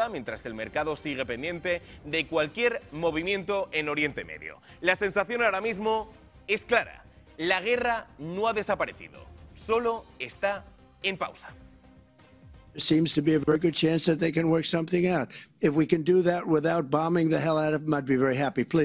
pausa mientras el mercado sigue pendiente de cualquier movimiento en Oriente Medio. La sensación ahora mismo es clara. La guerra no ha desaparecido, solo está en pausa. There seems to be a very good chance that they can work something out. If we can do that without bombing the hell out of them, I'd be very happy. Please.